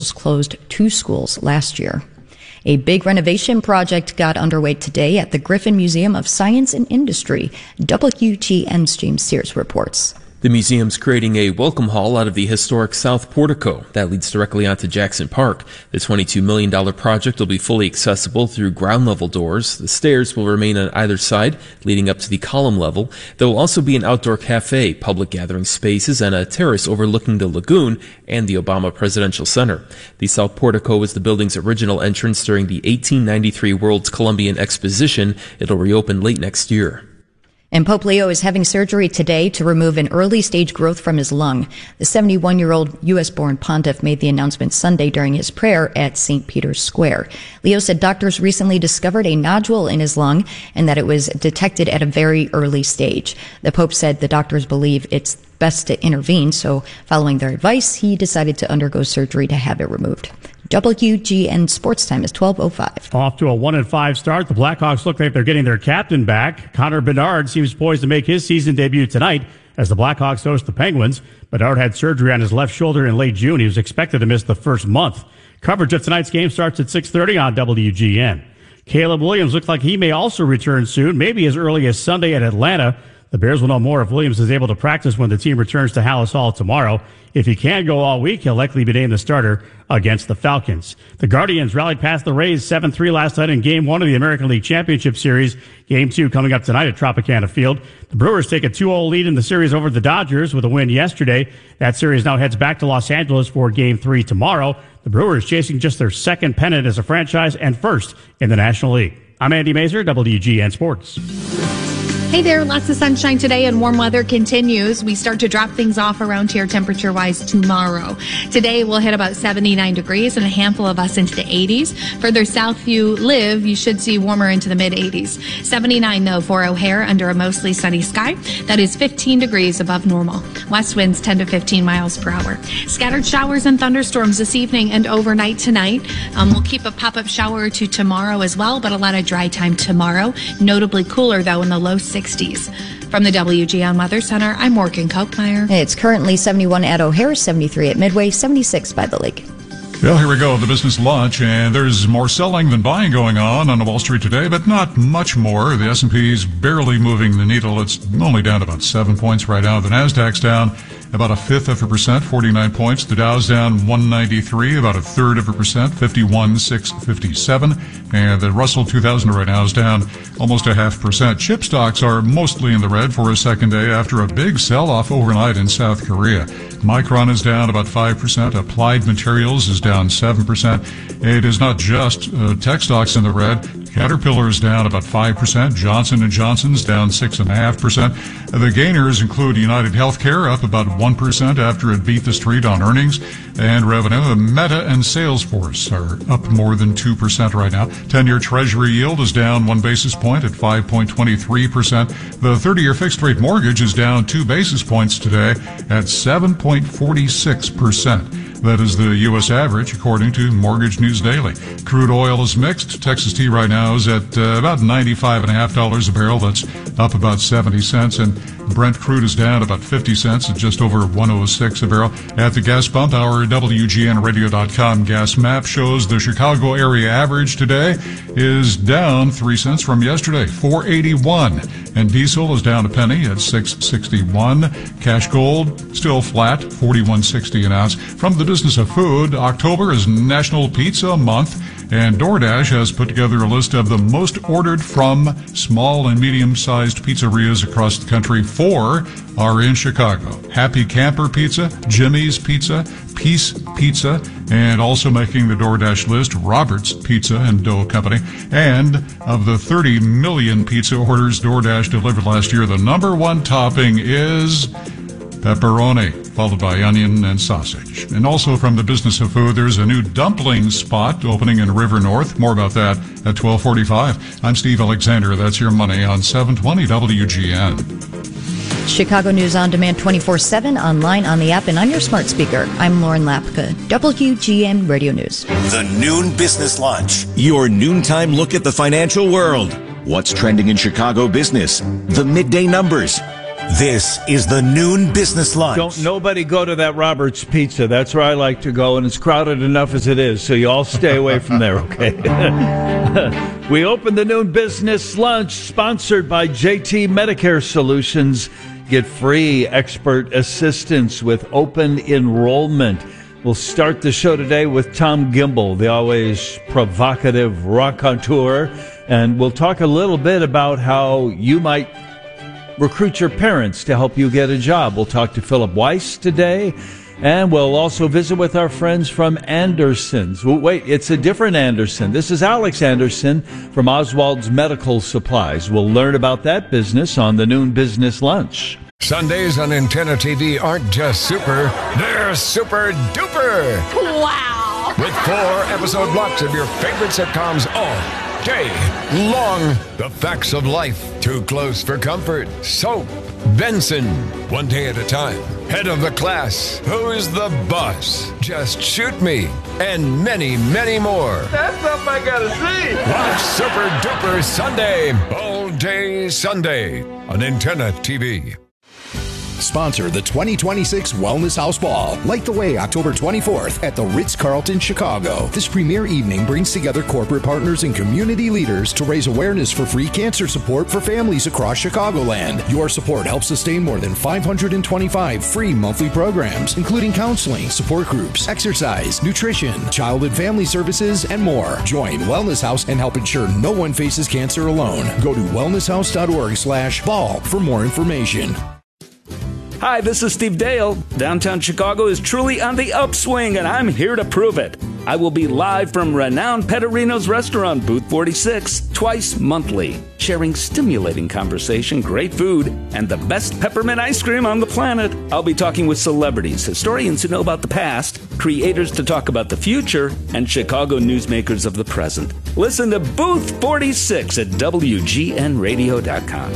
closed 2 schools last year. A big renovation project got underway today at the Griffin Museum of Science and Industry. WGN's James Sears reports. The museum's creating a welcome hall out of the historic South Portico that leads directly onto Jackson Park. The $22 million project will be fully accessible through ground-level doors. The stairs will remain on either side, leading up to the column level. There will also be an outdoor cafe, public gathering spaces, and a terrace overlooking the lagoon and the Obama Presidential Center. The South Portico was the building's original entrance during the 1893 World's Columbian Exposition. It'll reopen late next year. And Pope Leo is having surgery today to remove an early-stage growth from his lung. The 71-year-old U.S.-born pontiff made the announcement Sunday during his prayer at St. Peter's Square. Leo said doctors recently discovered a nodule in his lung and that it was detected at a very early stage. The Pope said the doctors believe it's best to intervene, so following their advice, he decided to undergo surgery to have it removed. WGN Sports Time is 12:05. Off to a 1-5 start. The Blackhawks look like they're getting their captain back. Connor Bedard seems poised to make his season debut tonight as the Blackhawks host the Penguins. Bedard had surgery on his left shoulder in late June. He was expected to miss the first month. Coverage of tonight's game starts at 6:30 on WGN. Caleb Williams looks like he may also return soon, maybe as early as Sunday at Atlanta. The Bears will know more if Williams is able to practice when the team returns to Hallis Hall tomorrow. If he can go all week, he'll likely be named the starter against the Falcons. The Guardians rallied past the Rays 7-3 last night in Game 1 of the American League Championship Series. Game 2 coming up tonight at Tropicana Field. The Brewers take a 2-0 lead in the series over the Dodgers with a win yesterday. That series now heads back to Los Angeles for Game 3 tomorrow. The Brewers chasing just their second pennant as a franchise and first in the National League. I'm Andy Mazur, WGN Sports. Hey there, lots of sunshine today and warm weather continues. We start to drop things off around here temperature-wise tomorrow. Today we'll hit about 79 degrees and a handful of us into the 80s. Further south you live, you should see warmer into the mid-80s. 79 though for O'Hare under a mostly sunny sky. That is 15 degrees above normal. West winds 10 to 15 miles per hour. Scattered showers and thunderstorms this evening and overnight tonight. We'll keep a pop-up shower or two tomorrow as well, but a lot of dry time tomorrow. Notably cooler though in the low 60s. From the WGN Weather Center, I'm Morgan Kochmeyer. It's currently 71 at O'Hare, 73 at Midway, 76 by the lake. Well, here we go, the business lunch, and there's more selling than buying going on Wall Street today, but not much more. The S&P's barely moving the needle. It's only down about 7 points right now. The Nasdaq's down about 0.5%, 49 points. The Dow's down 193, about 0.33%, 51,657. And the Russell 2000 right now is down almost 0.5%. Chip stocks are mostly in the red for a second day after a big sell-off overnight in South Korea. Micron is down about 5%. Applied Materials is down 7%. It is not just tech stocks in the red. Caterpillar is down about 5%. Johnson & Johnson's down 6.5%. The gainers include United Healthcare up about 1% after it beat the street on earnings and revenue. Meta and Salesforce are up more than 2% right now. 10-year Treasury yield is down 1 basis point at 5.23%. The 30-year fixed-rate mortgage is down 2 basis points today at 7.46%. That is the U.S. average, according to Mortgage News Daily. Crude oil is mixed. Texas tea right now is at about $95.50 a barrel. That's up about 70 cents. And Brent crude is down about 50 cents at just over 106 a barrel. At the gas pump, our WGNradio.com gas map shows the Chicago area average today is down 3 cents from yesterday, 4.81. And diesel is down a penny at 6.61. Cash gold still flat, 41.60 an ounce. From the business of food, October is National Pizza Month, and DoorDash has put together a list of the most ordered from small and medium-sized pizzerias across the country. 4 are in Chicago. Happy Camper Pizza, Jimmy's Pizza, Peace Pizza, and also making the DoorDash list, Robert's Pizza and Dough Company. And of the 30 million pizza orders DoorDash delivered last year, the number one topping is pepperoni, followed by onion and sausage. And also from the business of food, there's a new dumpling spot opening in River North. More about that at 12:45. I'm Steve Alexander. That's your money on 720 WGN. Chicago News on demand 24/7, online, on the app, and on your smart speaker. I'm Lauren Lapka, WGN Radio News. The Noon Business Lunch. Your noontime look at the financial world. What's trending in Chicago business? The midday numbers. This is the Noon Business Lunch. Don't nobody go to that Robert's Pizza. That's where I like to go, and it's crowded enough as it is, so you all stay away from there, okay? We open the Noon Business Lunch, sponsored by JT Medicare Solutions. Get free expert assistance with open enrollment. We'll start the show today with Tom Gimbel, the always provocative raconteur, and we'll talk a little bit about how you might recruit your parents to help you get a job. We'll talk to Philip Weiss today, and we'll also visit with our friends from Anderson's. Wait, it's a different Anderson. This is Alex Anderson from Oswald's Medical Supplies. We'll learn about that business on the Noon Business Lunch. Sundays on Antenna TV aren't just super, they're super duper. Wow! With 4 episode blocks of your favorite sitcoms all day long. The facts of life, Too Close for Comfort, Soap, Benson, One Day at a Time, Head of the Class, Who's the Boss, Just Shoot Me, and many, many more. That's something I gotta see. Watch Super Duper Sunday, all day Sunday on Antenna TV. Sponsor the 2026 Wellness House Ball. Light the way October 24th at the Ritz-Carlton, Chicago. This premier evening brings together corporate partners and community leaders to raise awareness for free cancer support for families across Chicagoland. Your support helps sustain more than 525 free monthly programs, including counseling, support groups, exercise, nutrition, child and family services, and more. Join Wellness House and help ensure no one faces cancer alone. Go to wellnesshouse.org/ball for more information. Hi, this is Steve Dale. Downtown Chicago is truly on the upswing, and I'm here to prove it. I will be live from renowned Petterino's restaurant, Booth 46, twice monthly, sharing stimulating conversation, great food, and the best peppermint ice cream on the planet. I'll be talking with celebrities, historians who know about the past, creators to talk about the future, and Chicago newsmakers of the present. Listen to Booth 46 at WGNradio.com.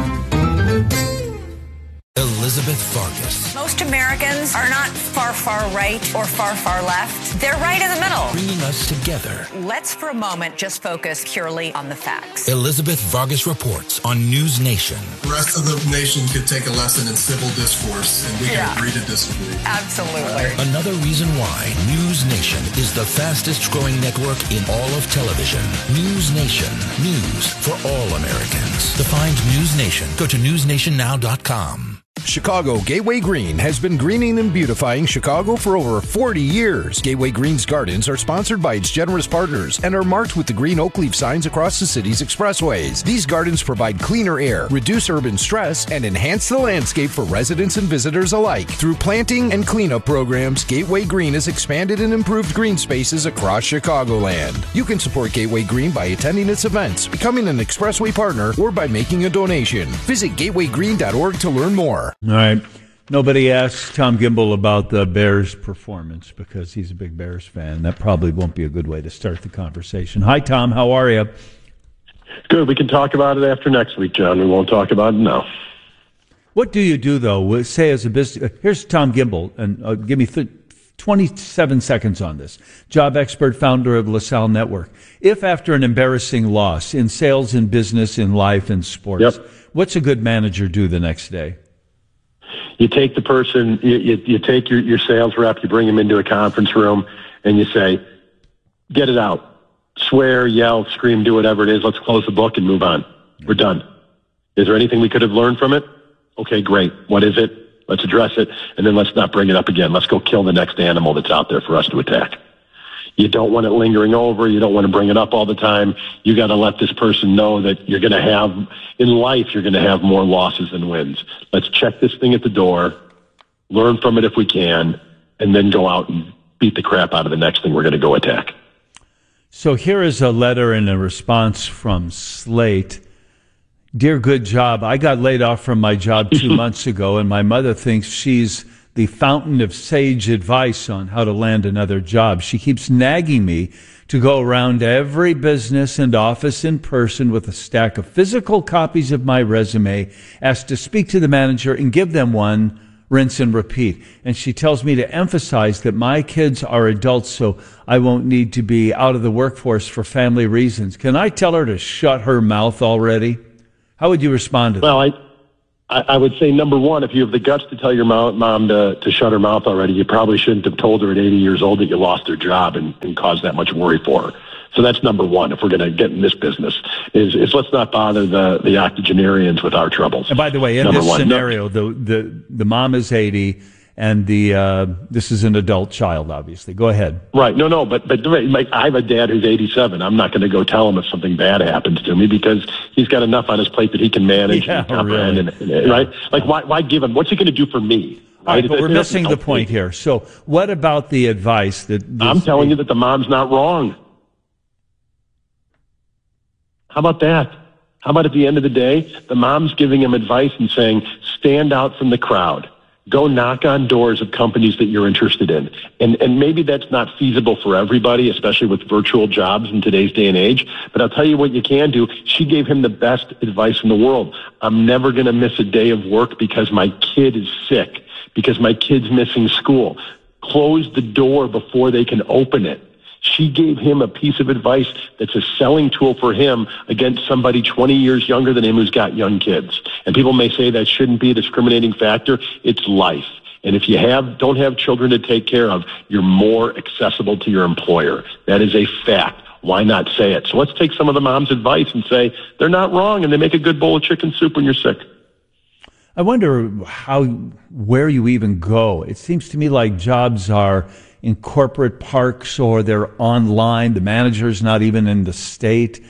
Elizabeth Farkas. Most Americans are not far, far right or far, far left. They're right in the middle. Bringing us together. Let's for a moment just focus purely on the facts. Elizabeth Vargas reports on News Nation. The rest of the nation could take a lesson in civil discourse, and we can agree to disagree. Absolutely. Another reason why News Nation is the fastest growing network in all of television. News Nation. News for all Americans. To find News Nation, go to newsnationnow.com. Chicago Gateway Green has been greening and beautifying Chicago for over 40 years. Gateway Green's gardens are sponsored by its generous partners and are marked with the green oak leaf signs across the city's expressways. These gardens provide cleaner air, reduce urban stress, and enhance the landscape for residents and visitors alike. Through planting and cleanup programs, Gateway Green has expanded and improved green spaces across Chicagoland. You can support Gateway Green by attending its events, becoming an expressway partner, or by making a donation. Visit gatewaygreen.org to learn more. All right. Nobody asked Tom Gimbel about the Bears' performance because he's a big Bears fan. That probably won't be a good way to start the conversation. Hi, Tom. How are you? Good. We can talk about it after next week, John. We won't talk about it now. What do you do, though? Say as a business. Here's Tom Gimbel, and give me 27 seconds on this. Job expert, founder of LaSalle Network. If after an embarrassing loss in sales, in business, in life, in sports, what's a good manager do the next day? You take the person, you take your sales rep, you bring him into a conference room, and you say, get it out. Swear, yell, scream, do whatever it is. Let's close the book and move on. We're done. Is there anything we could have learned from it? Okay, great. What is it? Let's address it, and then let's not bring it up again. Let's go kill the next animal that's out there for us to attack. You don't want it lingering over. You don't want to bring it up all the time. You got to let this person know that you're going to have, in life, you're going to have more losses than wins. Let's check this thing at the door, learn from it if we can, and then go out and beat the crap out of the next thing we're going to go attack. So here is a letter and a response from Slate. Dear Good Job, I got laid off from my job 2 months ago, and my mother thinks she's the fountain of sage advice on how to land another job. She keeps nagging me to go around to every business and office in person with a stack of physical copies of my resume, ask to speak to the manager and give them one, rinse and repeat. And she tells me to emphasize that my kids are adults, so I won't need to be out of the workforce for family reasons. Can I tell her to shut her mouth already? How would you respond to that? Well, I would say, number one, if you have the guts to tell your mom to shut her mouth already, you probably shouldn't have told her at 80 years old that you lost her job and caused that much worry for her. So that's number one. If we're going to get in this business, is let's not bother the octogenarians with our troubles. And by the way, in this scenario, the mom is 80, and this is an adult child, obviously. Go ahead. Right. No. But like, I have a dad who's 87. I'm not going to go tell him if something bad happens to me because he's got enough on his plate that he can manage and comprehend. Really. Right. Like, why give him? What's he going to do for me? All right, but we're missing the point here. So, what about the advice that I'm telling you that the mom's not wrong? How about that? How about at the end of the day, the mom's giving him advice and saying, stand out from the crowd. Go knock on doors of companies that you're interested in. And maybe that's not feasible for everybody, especially with virtual jobs in today's day and age. But I'll tell you what you can do. She gave him the best advice in the world. I'm never going to miss a day of work because my kid is sick, because my kid's missing school. Close the door before they can open it. She gave him a piece of advice that's a selling tool for him against somebody 20 years younger than him who's got young kids. And people may say that shouldn't be a discriminating factor. It's life. And if you don't have children to take care of, you're more accessible to your employer. That is a fact. Why not say it? So let's take some of the mom's advice and say they're not wrong and they make a good bowl of chicken soup when you're sick. I wonder where you even go. It seems to me like jobs are in corporate parks or they're online. The manager's not even in the state.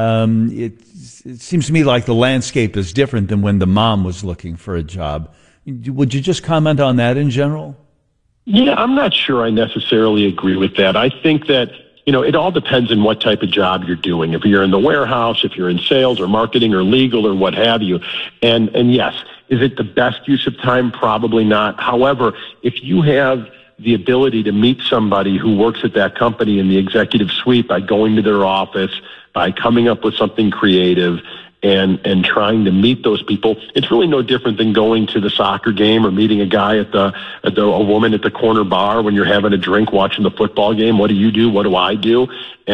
It seems to me like the landscape is different than when the mom was looking for a job. Would you just comment on that in general? Yeah, I'm not sure I necessarily agree with that. I think that, it all depends on what type of job you're doing. If you're in the warehouse, if you're in sales or marketing or legal or what have you. And yes, is it the best use of time? Probably not. However, if you have the ability to meet somebody who works at that company in the executive suite by going to their office, by coming up with something creative and trying to meet those people, it's really no different than going to the soccer game or meeting a guy a woman at the corner bar when you're having a drink watching the football game. What do you do? What do I do?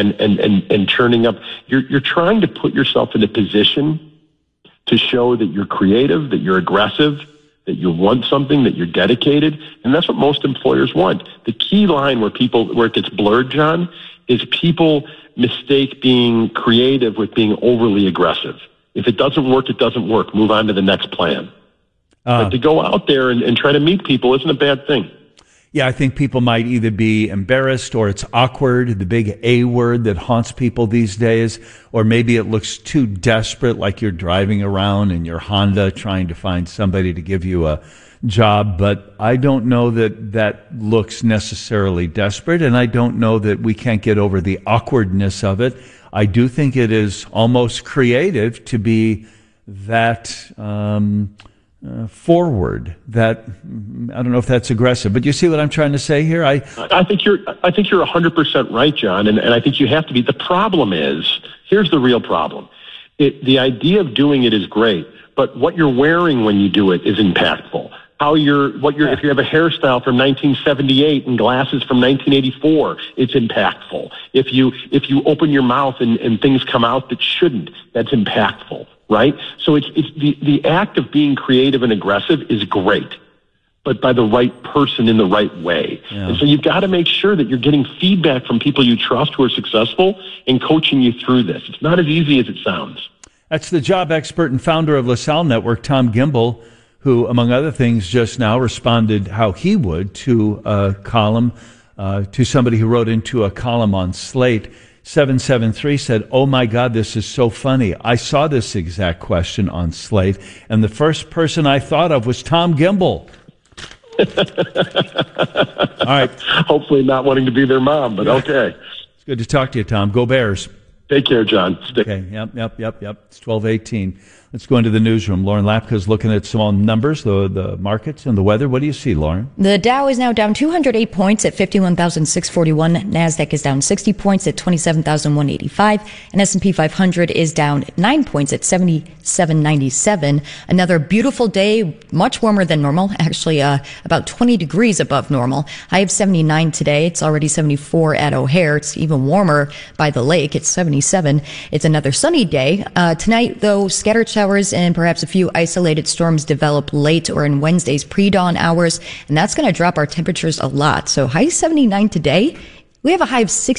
And turning up. You're trying to put yourself in a position to show that you're creative, that you're aggressive, that you want something, that you're dedicated, and that's what most employers want. The key line where it gets blurred, John, is people mistake being creative with being overly aggressive. If it doesn't work, it doesn't work. Move on to the next plan. But to go out there and try to meet people isn't a bad thing. Yeah, I think people might either be embarrassed or it's awkward, the big A word that haunts people these days, or maybe it looks too desperate, like you're driving around in your Honda trying to find somebody to give you a job. But I don't know that looks necessarily desperate, and I don't know that we can't get over the awkwardness of it. I do think it is almost creative to be that forward. That I don't know if that's aggressive, but you see what I'm trying to say here. I think you're 100% right, John, and I think you have to be. The problem is, here's the real problem. The idea of doing it is great, but what you're wearing when you do it is impactful. If you have a hairstyle from 1978 and glasses from 1984, it's impactful. If you open your mouth and things come out that shouldn't, that's impactful. Right? So it's the act of being creative and aggressive is great, but by the right person in the right way. Yeah. And so you've got to make sure that you're getting feedback from people you trust who are successful and coaching you through this. It's not as easy as it sounds. That's the job expert and founder of LaSalle Network, Tom Gimbel, who, among other things, just now responded how he would to a column, to somebody who wrote into a column on Slate. 773 said, "Oh my God, this is so funny. I saw this exact question on Slate, and the first person I thought of was Tom Gimbel." All right. Hopefully not wanting to be their mom, but okay. It's good to talk to you, Tom. Go Bears. Take care, John. Okay. Yep. It's 12:18. Let's go into the newsroom. Lauren Lapka's looking at some numbers, the markets and the weather. What do you see, Lauren? The Dow is now down 208 points at 51,641. NASDAQ is down 60 points at 27,185. And S&P 500 is down 9 points at 77.97. Another beautiful day, much warmer than normal. Actually, about 20 degrees above normal. High of 79 today. It's already 74 at O'Hare. It's even warmer by the lake. It's 77. It's another sunny day. Tonight, though, scattered showers hours, and perhaps a few isolated storms develop late or in Wednesday's pre-dawn hours, and that's going to drop our temperatures a lot. So high 79 today. We have a high of 60.